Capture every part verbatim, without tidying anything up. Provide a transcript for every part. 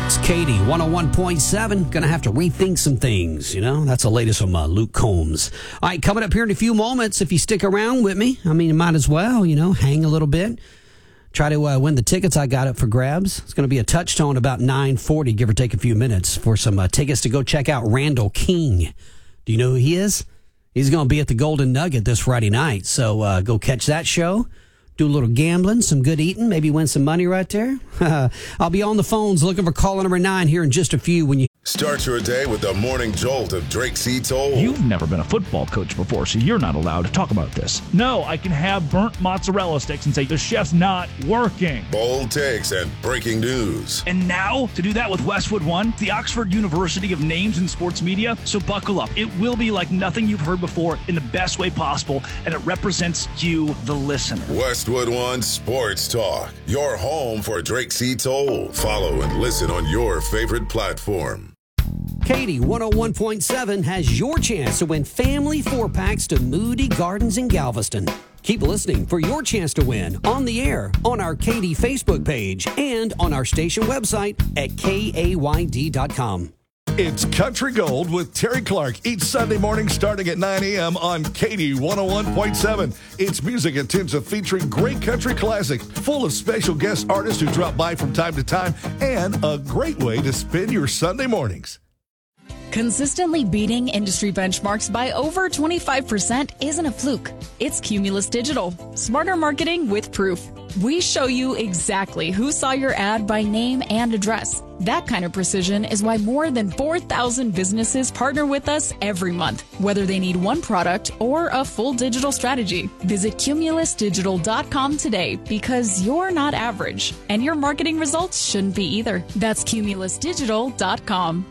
It's Katie, one oh one point seven. Gonna have to rethink some things, you know? That's the latest from uh, Luke Combs. All right, coming up here in a few moments, if you stick around with me, I mean, you might as well, you know, hang a little bit. Try to uh, win the tickets I got up for grabs. It's going to be a touchstone about nine forty, give or take a few minutes, for some uh, tickets to go check out Randall King. Do you know who he is? He's going to be at the Golden Nugget this Friday night. So uh, go catch that show. Do a little gambling, some good eating, maybe win some money right there. I'll be on the phones looking for caller number nine here in just a few. When you Start your day with the morning jolt of Drake C. Toll. You've never been a football coach before, so you're not allowed to talk about this. No, I can have burnt mozzarella sticks and say the chef's not working. Bold takes and breaking news. And now, to do that with Westwood One, the Oxford University of Names in Sports Media. So buckle up. It will be like nothing you've heard before in the best way possible, and it represents you, the listener. Westwood One Sports Talk, your home for Drake C. Toll. Follow and listen on your favorite platform. Katie, one oh one point seven has your chance to win family four-packs to Moody Gardens in Galveston. Keep listening for your chance to win on the air, on our Katie Facebook page, and on our station website at K A Y D dot com. It's Country Gold with Terry Clark each Sunday morning starting at nine a.m. on Katie one oh one point seven. It's music intensive featuring great country classics, full of special guest artists who drop by from time to time, and a great way to spend your Sunday mornings. Consistently beating industry benchmarks by over twenty-five percent isn't a fluke. It's Cumulus Digital. Smarter marketing with proof. We show you exactly who saw your ad by name and address. That kind of precision is why more than four thousand businesses partner with us every month, whether they need one product or a full digital strategy. Visit cumulus digital dot com today, because you're not average, and your marketing results shouldn't be either. That's cumulus digital dot com.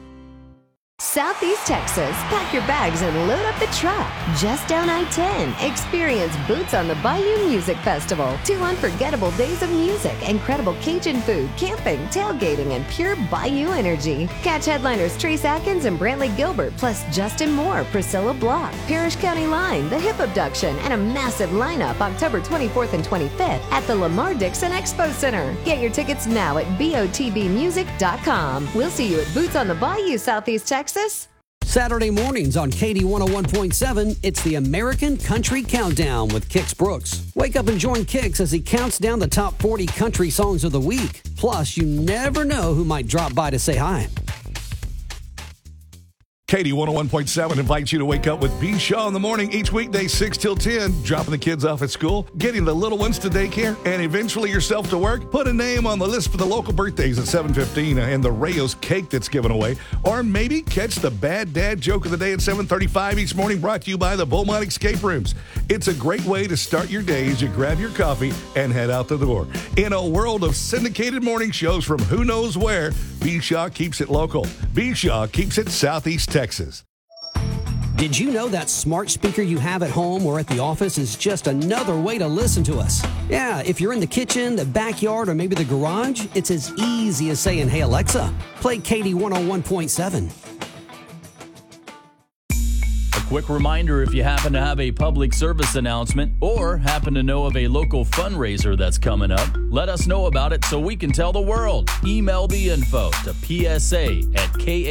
Southeast Texas, pack your bags and load up the truck. Just down I ten, experience Boots on the Bayou Music Festival. Two unforgettable days of music, incredible Cajun food, camping, tailgating, and pure Bayou energy. Catch headliners Trace Atkins and Brantley Gilbert, plus Justin Moore, Priscilla Block, Parrish County Line, The Hip Abduction, and a massive lineup October twenty-fourth and twenty-fifth at the Lamar Dixon Expo Center. Get your tickets now at B O T B music dot com. We'll see you at Boots on the Bayou, Southeast Texas. Saturday mornings on Katie one oh one point seven, it's the American Country Countdown with Kix Brooks. Wake up and join Kix as he counts down the top forty country songs of the week. Plus, you never know who might drop by to say hi. Katie one oh one point seven invites you to wake up with B. Shaw in the morning each weekday, six till ten, dropping the kids off at school, getting the little ones to daycare, and eventually yourself to work. Put a name on the list for the local birthdays at seven fifteen and the Rayos cake that's given away. Or maybe catch the bad dad joke of the day at seven thirty-five each morning, brought to you by the Beaumont Escape Rooms. It's a great way to start your day as you grab your coffee and head out the door. In a world of syndicated morning shows from who knows where, B. Shaw keeps it local. B. Shaw keeps it Southeast Texas. Did you know that smart speaker you have at home or at the office is just another way to listen to us? Yeah, if you're in the kitchen, the backyard, or maybe the garage, it's as easy as saying, "Hey Alexa, play Katie one oh one point seven. Quick reminder, if you happen to have a public service announcement or happen to know of a local fundraiser that's coming up, let us know about it so we can tell the world. Email the info to P S A at K